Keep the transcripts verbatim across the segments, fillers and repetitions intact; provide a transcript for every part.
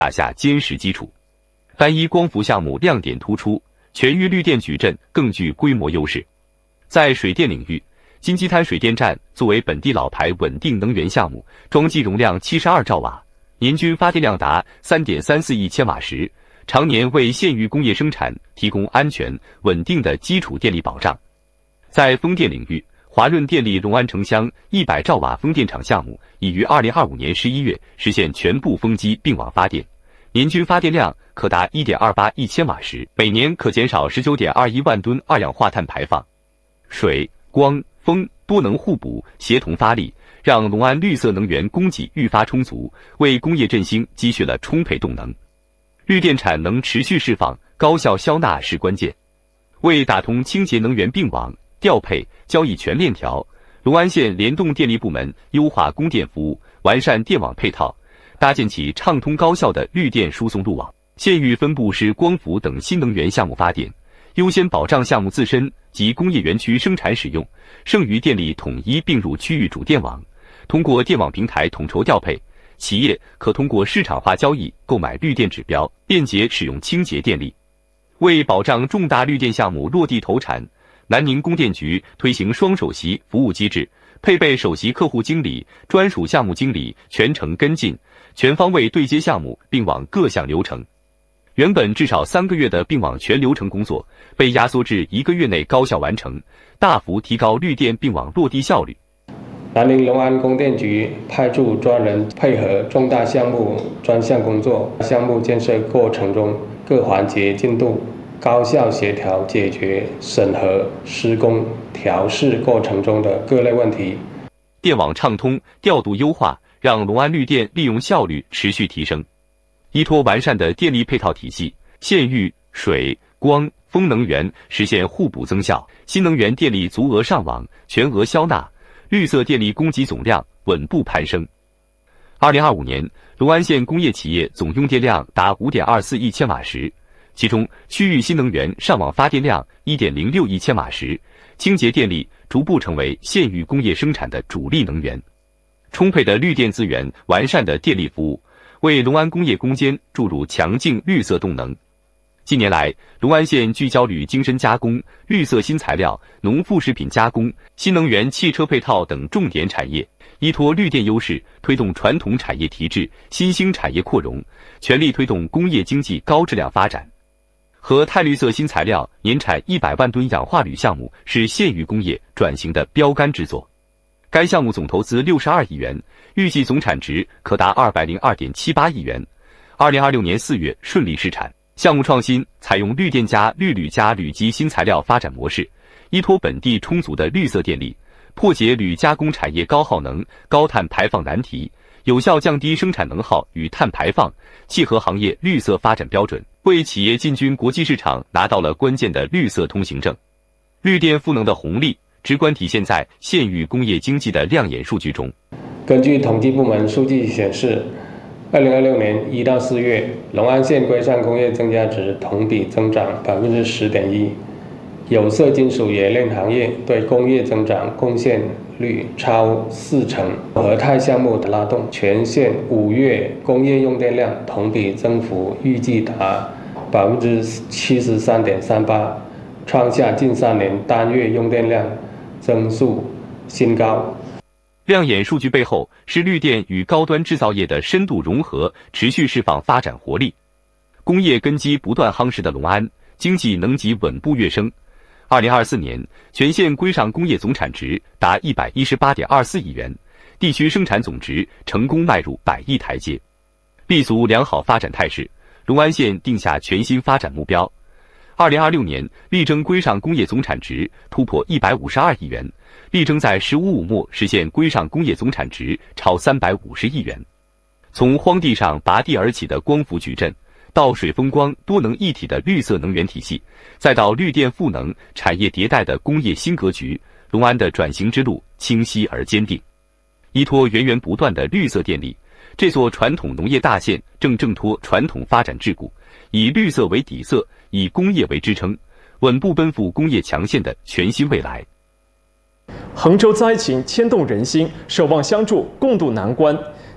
打下坚实基础。单一光伏项目亮点突出，全域绿电矩阵更具规模优势。在水电领域，金鸡滩水电站作为本地老牌稳定能源项目，装机容量七十二兆瓦，年均发电量达 三点三四亿千瓦时，常年为县域工业生产提供安全稳定的基础电力保障。在风电领域，华润电力龙安城乡一百兆瓦风电场项目已于二零二五年十一月实现全部风机并网发电，年均发电量可达 一点二八亿千瓦时，每年可减少 十九点二一万吨二氧化碳排放。水、光、风多能互补，协同发力，让龙安绿色能源供给愈发充足，为工业振兴积蓄了充沛动能。绿电产能持续释放，高效消纳是关键。为打通清洁能源并网、调配、交易全链条，龙安县联动电力部门优化供电服务，完善电网配套，搭建起畅通高效的绿电输送路网。县域分布式光伏等新能源项目发电，优先保障项目自身及工业园区生产使用，剩余电力统一并入区域主电网，通过电网平台统筹调配。企业可通过市场化交易购买绿电指标，便捷使用清洁电力。为保障重大绿电项目落地投产，南宁供电局推行双首席服务机制，配备首席客户经理、专属项目经理全程跟进，全方位对接项目并网各项流程。原本至少三个月的并网全流程工作，被压缩至一个月内高效完成，大幅提高绿电并网落地效率。 南宁龙安供电局派驻专人配合重大项目专项工作，项目建设过程中各环节进度高效协调解决审核、施工、调试过程中的各类问题。 电网畅通，调度优化，让龙安绿电利用效率持续提升。依托完善的电力配套体系，县域水、光、风能源实现互补增效，新能源电力足额上网，全额消纳，绿色电力供给总量稳步攀升。二零二五年，龙安县工业企业总用电量达 五点二四亿千瓦时，其中区域新能源上网发电量 一点零六亿千瓦时，清洁电力逐步成为县域工业生产的主力能源。充沛的绿电资源，完善的电力服务，为龙安工业攻坚注入强劲绿色动能。近年来，龙安县聚焦铝精深加工、绿色新材料、农副食品加工、新能源汽车配套等重点产业，依托绿电优势，推动传统产业提质、新兴产业扩容，全力推动工业经济高质量发展。和钛绿色新材料年产一百万吨氧化铝项目是县域工业转型的标杆之作。该项目总投资六十二亿元，预计总产值可达二百零二点七八亿元。二零二六年四月顺利试产。项目创新采用绿电加绿铝加铝基新材料发展模式，依托本地充足的绿色电力，破解铝加工产业高耗能、高碳排放难题，有效降低生产能耗与碳排放，契合行业绿色发展标准，为企业进军国际市场拿到了关键的绿色通行证。绿电赋能的红利直观体现在县域工业经济的亮眼数据中。 根据统计部门数据显示，二零二六年一到四月，龙安县规上工业增加值同比增长百分之十点一，有色金属冶炼行业对工业增长贡献率超四成。和钛项目的拉动，全县五月工业用电量同比增幅预计达百分之七十三点三八，创下近三年单月用电量增速新高。 亮眼数据背后是绿电与高端制造业的深度融合，持续释放发展活力。工业根基不断夯实的龙安，经济能级稳步跃升。二零二四年，全县规上工业总产值达一百一十八点二四亿元，地区生产总值成功迈入百亿台阶。立足良好发展态势，龙安县定下全新发展目标。二零二六年，力争规上工业总产值突破一百五十二亿元，力争在“十五五”末实现规上工业总产值超三百五十亿元。从荒地上拔地而起的光伏矩阵，到水风光多能一体的绿色能源体系，再到绿电赋能、产业迭代的工业新格局，龙安的转型之路清晰而坚定。依托源源不断的绿色电力，这座传统农业大县正挣脱传统发展桎梏，以绿色为底色，以工业为支撑，稳步奔赴工业强县的全新未来。 杭州灾情牵动人心，守望相助，共度难关。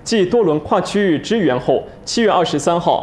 继多轮跨区域支援后，七月二十三号，